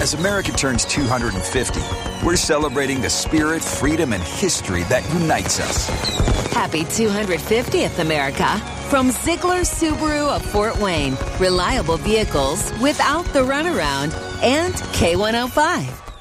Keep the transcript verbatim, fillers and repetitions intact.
As America turns two hundred fifty, we're celebrating the spirit, freedom, and history that unites us. Happy two hundred fiftieth, America. From Ziegler Subaru of Fort Wayne. Reliable vehicles without the runaround. And K one oh five.